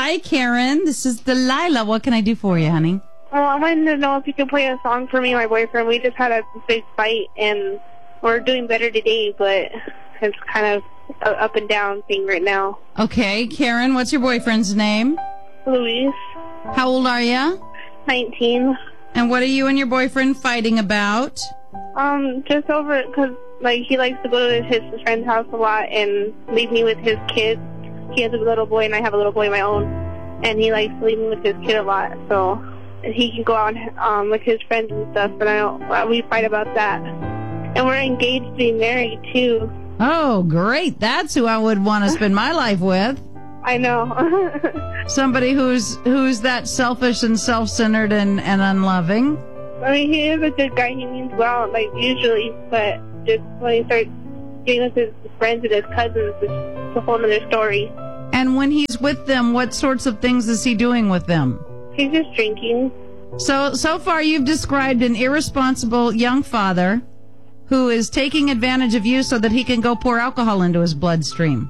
Hi, Karen. This is Delilah. What can I do for you, honey? Well, I wanted to know if you could play a song for me and my boyfriend. We just had a big fight, and we're doing better today, but it's kind of an up and down thing right now. Okay, Karen, what's your boyfriend's name? Luis. How old are you? 19. And what are you and your boyfriend fighting about? Just over, because, like, he likes to go to his friend's house a lot and leave me with his kids. He has a little boy, and I have a little boy of my own. And he likes to leave me with his kid a lot, so he can go out with his friends and stuff, but we fight about that. And we're engaged to be married, too. Oh, great. That's who I would want to spend my life with. I know. Somebody who's that selfish and self-centered and unloving. I mean, he is a good guy. He means well, like, usually, but just when he starts getting with his friends and his cousins, it's a whole other story. And when he's with them, what sorts of things is he doing with them? He's just drinking. So far you've described an irresponsible young father who is taking advantage of you so that he can go pour alcohol into his bloodstream.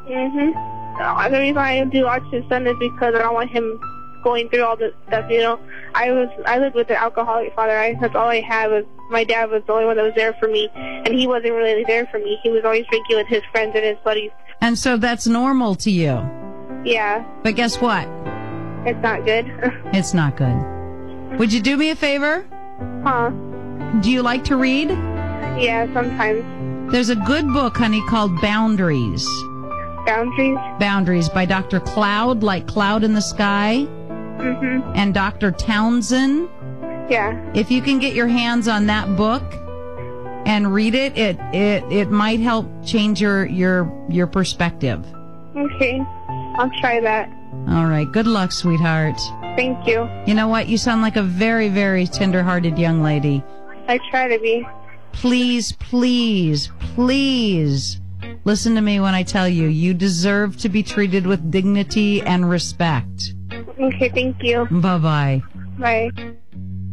Mm-hmm. The reason I do watch his son is because I don't want him going through all this stuff, you know. I lived with an alcoholic father. That's all I had. Was my dad was the only one that was there for me, and he wasn't really there for me. He was always drinking with his friends and his buddies. And so that's normal to you. Yeah. But guess what? It's not good. It's not good. Would you do me a favor? Huh? Do you like to read? Yeah, sometimes. There's a good book, honey, called Boundaries. Boundaries? Boundaries by Dr. Cloud, like cloud in the sky. Mm-hmm. And Dr. Townsend. Yeah. If you can get your hands on that book and read it, it might help change your perspective. Okay. I'll try that. All right. Good luck, sweetheart. Thank you. You know what? You sound like a very, very tender-hearted young lady. I try to be. Please, please, please listen to me when I tell you, you deserve to be treated with dignity and respect. Okay, thank you. Bye-bye. Bye.